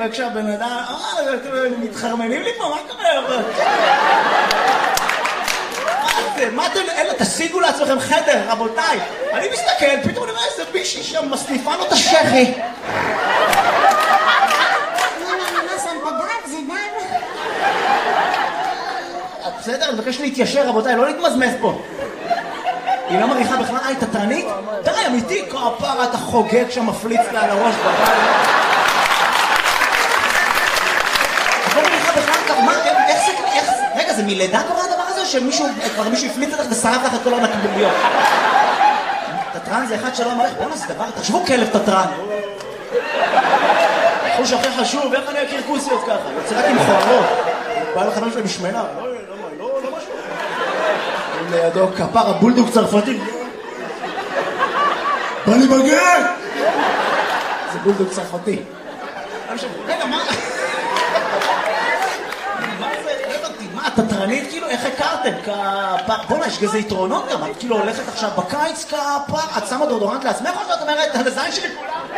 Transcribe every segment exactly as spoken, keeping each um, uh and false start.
וכשהבן אדם, אה, מתחרמנים לי פה, מה קורה? מה זה? מה אתם, אלא, תשיגו לעצמכם חדר, רבותיי. אני מסתכל, פתאום אני רואה איזה בישי שם, מסניפה לו את השכי. בסדר, אני מבקש להתיישר, רבותיי, לא להתמזמז פה. היא לא מריחה בכלל, אה, היא תתרנית? די, אמיתי, כפרה, אתה חוגג שם, מפליץ לה על הראש בבית. את לא מריחה בכלל, מה, איך זה, איך זה, רגע, זה מלידה קורה הדבר הזה, או שמישהו, כבר מישהו הפליץ אותך ושרף לך את כל הנקביליות? תתרן זה אחד שלא מריח, בואו נעשה דבר, תחשבו כלב תתרן. חוש הכי חשוב, איך אני אכיר כוסיות ככה? יוצא רק עם חוערות. בא לחנון שלי משמנה, לא, לא, לא משהו. לידו כפר הבולדוג צרפתי. בא לי בגן! זה בולדוג צרפתי. רגע, מה? מה זה? הבנתי, מה, תתרנית? כאילו, איך הכרתם? כפר... בוא'נה, יש כזה יתרונות גם. את כאילו הולכת עכשיו בקיץ כפר, את שמה דורדורנט לעצמך או שאת אומרת, על הזין שלי כולם?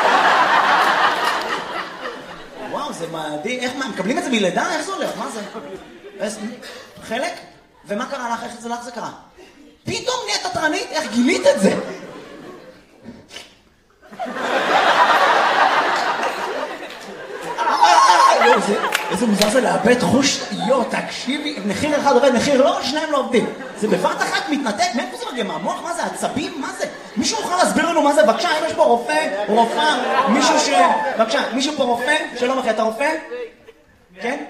וואו, זה מדהים. איך, מה, מקבלים את זה מלידה? איך זה הולך? מה זה? חלק? ומה קרה לך? איך זה לך זה קרה? פתאום נהיית תתרנית? איך גילית את זה? איזה מוזר זה לאבד חוש, יו, תקשיבי, מחיר אחד עובד, מחיר לא, שניים לא עובדים. זה בבת אחת מתנתק, מאיפה זה מגיע? מהמוח? מה זה? עצבים? מה זה? מישהו יכול להסביר לנו מה זה? בבקשה, אם יש פה רופא, רופאה, מישהו ש... בבקשה, מישהו פה רופא? שלום אחי, אתה רופא? כן?